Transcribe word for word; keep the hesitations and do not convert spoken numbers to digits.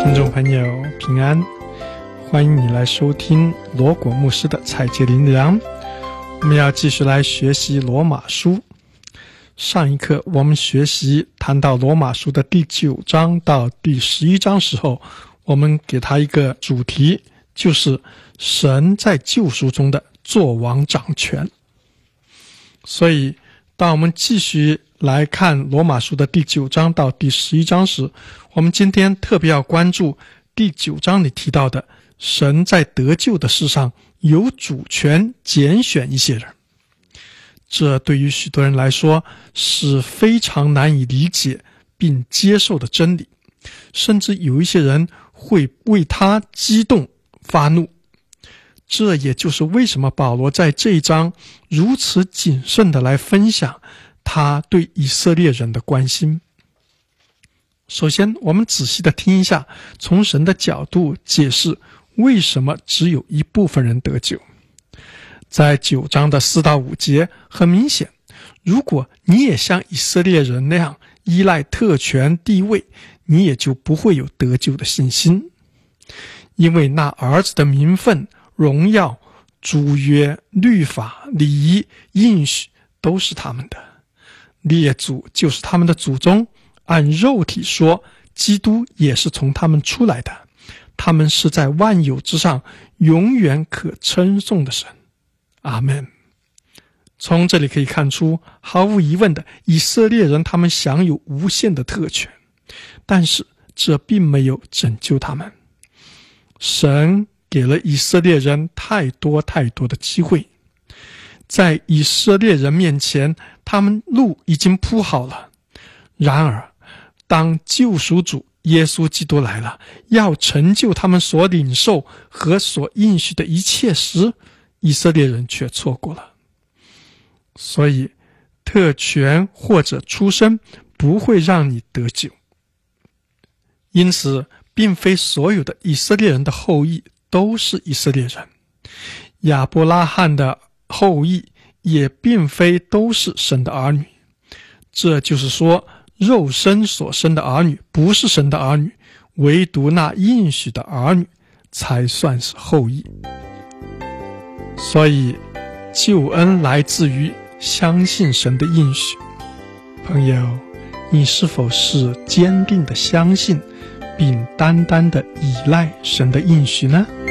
听众朋友平安，欢迎你来收听罗果牧师的采节灵粮。我们要继续来学习罗马书。上一课我们学习谈到罗马书的第九章到第十一章时候，我们给它一个主题，就是神在救赎中的作王掌权。所以当我们继续来看罗马书的第九章到第十一章时，我们今天特别要关注第九章里提到的神在得救的事上有主权拣选一些人。这对于许多人来说是非常难以理解并接受的真理，甚至有一些人会为他激动发怒。这也就是为什么保罗在这一章如此谨慎地来分享他对以色列人的关心。首先，我们仔细地听一下，从神的角度解释为什么只有一部分人得救。在九章的四到五节，很明显，如果你也像以色列人那样依赖特权地位，你也就不会有得救的信心。因为那儿子的名分、荣耀、主约、律法、礼仪、应许都是他们的，列祖就是他们的祖宗，按肉体说，基督也是从他们出来的，他们是在万有之上永远可称颂的神。阿们。从这里可以看出，毫无疑问的，以色列人他们享有无限的特权，但是这并没有拯救他们。神给了以色列人太多太多的机会，在以色列人面前，他们路已经铺好了。然而，当救赎主耶稣基督来了，要成就他们所领受和所应许的一切时，以色列人却错过了。所以，特权或者出身不会让你得救。因此，并非所有的以色列人的后裔都是以色列人，亚伯拉罕的后裔也并非都是神的儿女。这就是说，肉身所生的儿女不是神的儿女，唯独那应许的儿女才算是后裔。所以，救恩来自于相信神的应许。朋友，你是否是坚定的相信并单单的依赖神的应许呢？